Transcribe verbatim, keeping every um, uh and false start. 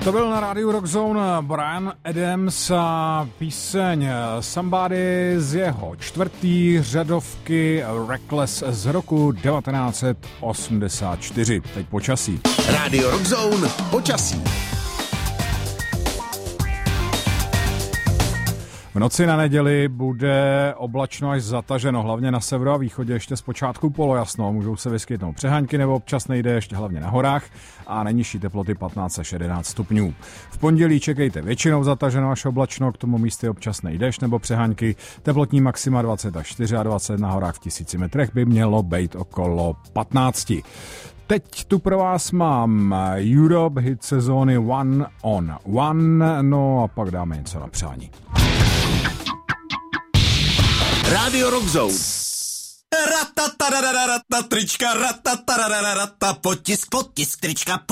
To byl na rádiu Rockzone Bryan Adams a píseň Somebody z jeho čtvrtý řadovky Reckless z roku devatenáct set osmdesát čtyři. Teď počasí. Rádio Rockzone počasí. V noci na neděli bude oblačno až zataženo, hlavně na severu a východě ještě zpočátku polojasno. Můžou se vyskytnout přeháňky nebo občasný déšť, hlavně na horách, a nejnižší teploty patnáct až jedenáct stupňů. V pondělí čekejte většinou zataženo až oblačno, k tomu místy občasný déšť nebo přeháňky. Teplotní maxima dvacet až dvacet čtyři, na horách v tisíci metrech by mělo být okolo patnáct. Teď tu pro vás mám Europe hit sezóny One on One, no a pak dáme něco na přání. Rádio Rockzone. Ratatarararata, trička, ratatarararata, potisk, potisk, trička,